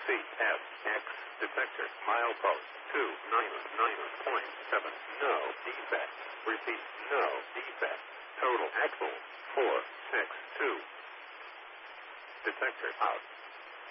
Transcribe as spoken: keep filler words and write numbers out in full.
C F X detector milepost two nine nine point seven. No defect. Repeat. No defect. Total axle four six two. Detector out.